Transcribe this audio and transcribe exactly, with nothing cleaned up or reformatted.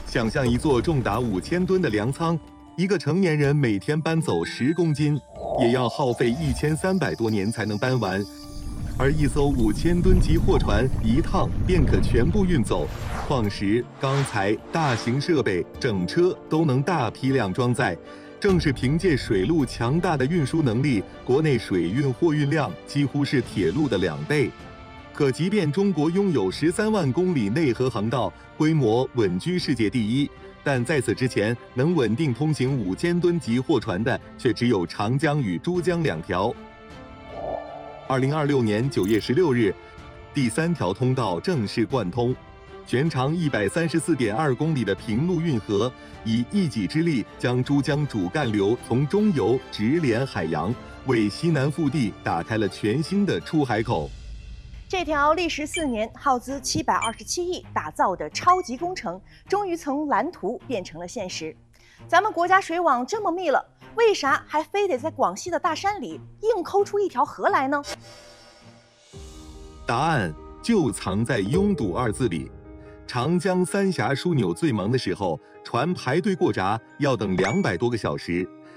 想象一座重达五千吨的粮仓，一个成年人每天搬走十公斤，也要耗费一千三百多年才能搬完。而一艘五千吨级货船一趟便可全部运走，矿石、钢材、大型设备整车都能大批量装载。正是凭借水路强大的运输能力，国内水运货运量几乎是铁路的两倍。可即便中国拥有十三万公里内河航道，规模稳居世界第一，但在此之前，能稳定通行五千吨级货船的却只有长江与珠江两条。二零二六年九月十六日，第三条通道正式贯通，全长一百三十四点二公里的平陆运河，以一己之力将珠江主干流从中游直连海洋，为西南腹地打开了全新的出海口。 这条历时四年、耗资七百二十七亿打造的超级工程，终于从蓝图变成了现实。咱们国家水网这么密了，为啥还非得在广西的大山里硬抠出一条河来呢？ 答案就藏在拥堵二字里。长江三峡枢纽最忙的时候，船排队过闸要等两百多个小时。